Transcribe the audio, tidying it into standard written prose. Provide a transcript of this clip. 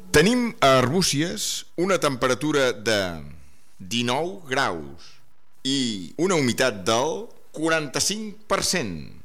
Tenim a Arbúcies una temperatura de 19 graus i una humitat del 45%.